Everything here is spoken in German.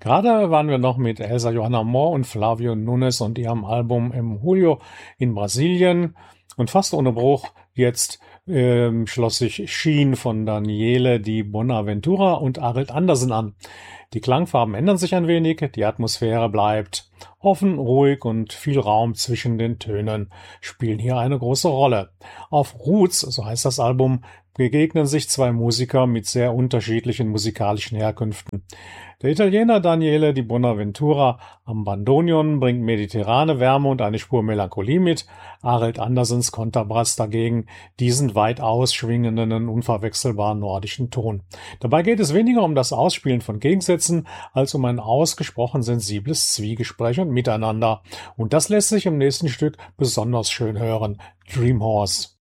Gerade waren wir noch mit Elsa Johanna Mohr und Flavio Nunes und ihrem Album Em Julio in Brasilien. Und fast ohne Bruch jetzt schloss sich Schien von Daniele Di Bonaventura und Arild Andersen an. Die Klangfarben ändern sich ein wenig, die Atmosphäre bleibt offen, ruhig und viel Raum zwischen den Tönen spielen hier eine große Rolle. Auf Roots, so heißt das Album, begegnen sich zwei Musiker mit sehr unterschiedlichen musikalischen Herkünften. Der Italiener Daniele Di Bonaventura am Bandonion bringt mediterrane Wärme und eine Spur Melancholie mit, Arild Andersens Kontrabass dagegen diesen weit ausschwingenden, unverwechselbaren nordischen Ton. Dabei geht es weniger um das Ausspielen von Gegensätzen, als um ein ausgesprochen sensibles Zwiegespräch und Miteinander. Und das lässt sich im nächsten Stück besonders schön hören. Dream Horse.